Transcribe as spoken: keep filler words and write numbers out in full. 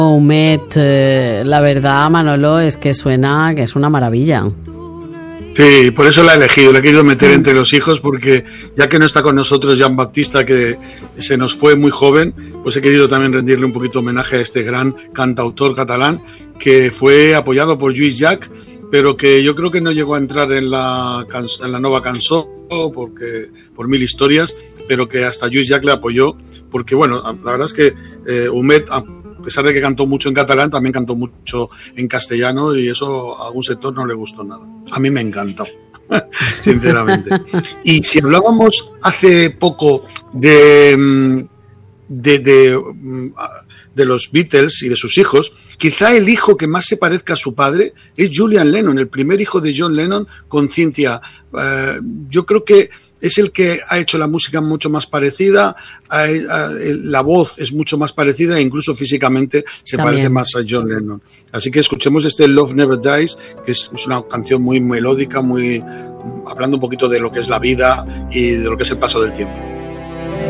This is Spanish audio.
Met, eh, la verdad, Manolo, es que suena que es una maravilla. Sí, por eso la he elegido, la he querido meter entre los hijos, porque ya que no está con nosotros Jan Baptista, que se nos fue muy joven, pues he querido también rendirle un poquito homenaje a este gran cantautor catalán que fue apoyado por Lluís Llach, pero que yo creo que no llegó a entrar en la, en la Nova Cançó porque por mil historias, pero que hasta Lluís Llach le apoyó, porque bueno, la verdad es que eh, Humet, a pesar de que cantó mucho en catalán, también cantó mucho en castellano, y eso a algún sector no le gustó nada. A mí me encantó, sinceramente. Y si hablábamos hace poco de, de, de, de los Beatles y de sus hijos, quizá el hijo que más se parezca a su padre es Julian Lennon, el primer hijo de John Lennon con Cynthia. Uh, yo creo que es el que ha hecho la música mucho más parecida, a, a, la voz es mucho más parecida e incluso físicamente se También. parece más a John Lennon. Así que escuchemos este Love Never Dies, que es, es una canción muy melódica, muy hablando un poquito de lo que es la vida y de lo que es el paso del tiempo.